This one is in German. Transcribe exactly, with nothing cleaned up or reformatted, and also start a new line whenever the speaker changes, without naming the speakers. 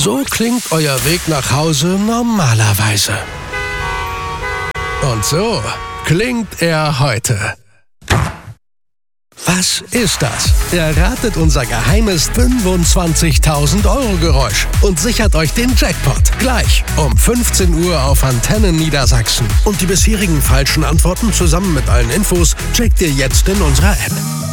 So klingt euer Weg nach Hause normalerweise. Und so klingt er heute. Was ist das? Erratet unser geheimes fünfundzwanzigtausend Euro Geräusch und sichert euch den Jackpot gleich um fünfzehn Uhr auf Antenne Niedersachsen. Und die bisherigen falschen Antworten zusammen mit allen Infos checkt ihr jetzt in unserer App.